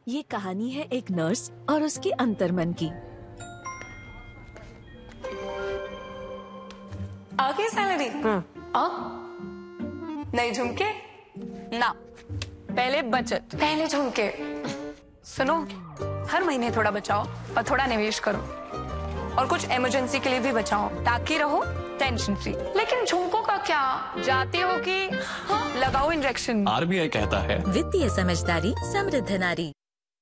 ये कहानी है एक नर्स और उसके अंतर्मन की। आ गई सैलरी? नहीं झुमके ना, पहले बचत, पहले झुमके। सुनो, हर महीने थोड़ा बचाओ और थोड़ा निवेश करो, और कुछ इमरजेंसी के लिए भी बचाओ ताकि रहो टेंशन फ्री। लेकिन झुमकों का क्या, जाते हो कि लगाओ इंजेक्शन। आरबीआई कहता है वित्तीय समझदारी समृद्ध नारी।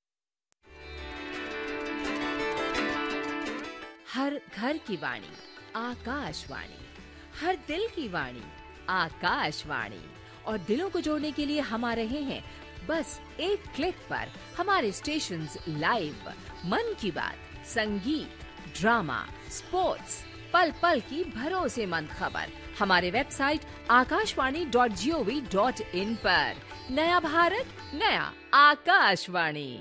हर घर की वाणी आकाशवाणी, हर दिल की वाणी आकाशवाणी। और दिलों को जोड़ने के लिए हम आ रहे हैं बस एक क्लिक पर। हमारे स्टेशंस लाइव, मन की बात, संगीत, ड्रामा, स्पोर्ट्स, पल पल की भरोसेमंद खबर हमारे वेबसाइट akashwani.gov.in पर। नया भारत, नया आकाशवाणी।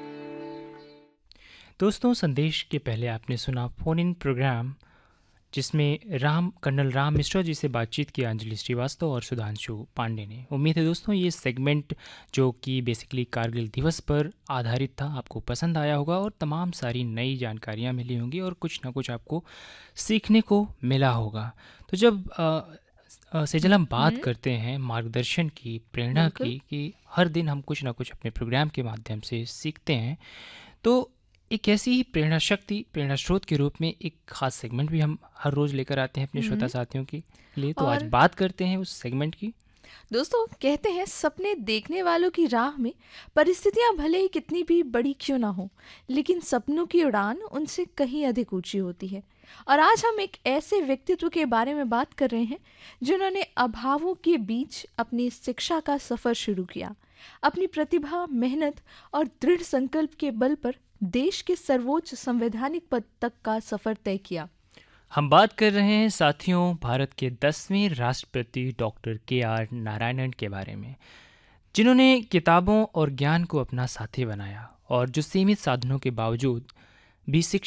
दोस्तों, संदेश के पहले आपने सुना फोन इन प्रोग्राम, जिसमें कर्नल राम मिश्रा जी से बातचीत की अंजलि श्रीवास्तव और सुधांशु पांडे ने। उम्मीद है दोस्तों ये सेगमेंट जो कि बेसिकली कारगिल दिवस पर आधारित था, आपको पसंद आया होगा और तमाम सारी नई जानकारियाँ मिली होंगी और कुछ ना कुछ आपको सीखने को मिला होगा। तो जब सेजल हम बात करते हैं मार्गदर्शन की, प्रेरणा की, कि हर दिन हम कुछ ना कुछ अपने प्रोग्राम के माध्यम से सीखते हैं, तो एक ऐसी ही प्रेरणा शक्ति, प्रेरणा स्रोत के रूप में एक खास सेगमेंट भी हम हर रोज लेकर आते हैं अपने श्रोता साथियों के लिए। तो आज बात करते हैं उस सेगमेंट की। दोस्तों, कहते हैं सपने देखने वालों की राह में परिस्थितियां भले ही कितनी भी बड़ी क्यों ना हो, लेकिन सपनों की उड़ान उनसे कहीं अधिक ऊंची होती है। और आज हम एक ऐसे व्यक्तित्व के बारे में बात कर रहे हैं जिन्होंने अभावों के बीच अपनी शिक्षा का सफर शुरू किया, अपनी प्रतिभा, मेहनत और दृढ़ संकल्प के बल पर देश के सर्वोच्च संवैधानिक पद तक का सफर तय किया। हम बात कर रहे हैं साथियों भारत के 10वें राष्ट्रपति डॉक्टर KR नारायणन के बारे में, जिन्होंने किताबों और ज्ञान को अपना साथी बनाया और जो सीमित साधनों के बावजूद भी शिक्षा